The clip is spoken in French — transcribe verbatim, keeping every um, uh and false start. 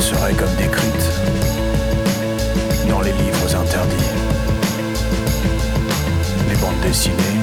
seraient comme décrites dans les livres interdits. Les bandes dessinées,